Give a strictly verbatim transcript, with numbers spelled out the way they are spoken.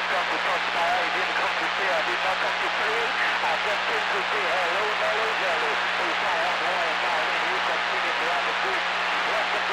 come to touch my eye, didn't come to see, I did not come to play. I just came to say hello, mellow, jello. If I have one, darling, you can sing it around the street. Welcome to